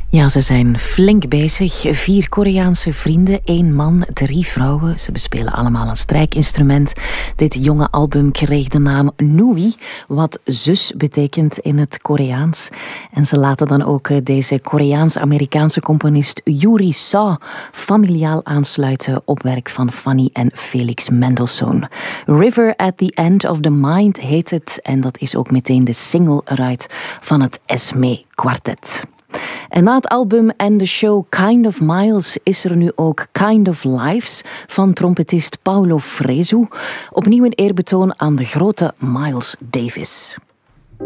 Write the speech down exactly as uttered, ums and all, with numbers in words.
Ja, ze zijn flink bezig. Vier Koreaanse vrienden, één man, drie vrouwen. Ze bespelen allemaal een strijkinstrument. Dit jonge album kreeg de naam Nui, wat zus betekent in het Koreaans. En ze laten dan ook deze Koreaans-Amerikaanse componist Yuri Saw familiaal aansluiten op werk van Fanny en Felix Mendelssohn. River at the End of the Mind heet het en dat is ook meteen de single eruit van het Esme Quartet. En na het album en de show Kind of Miles is er nu ook Kind of Lives van trompetist Paulo Fresu. Opnieuw een eerbetoon aan de grote Miles Davis.